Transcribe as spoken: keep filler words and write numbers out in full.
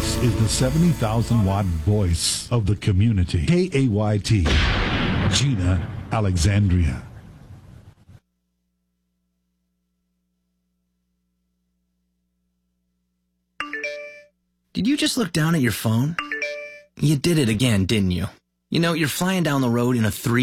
This is the seventy thousand watt voice of the community. K A Y T, Gina Alexandria. Did you just look down at your phone? You did it again, didn't you? You know, you're flying down the road in a three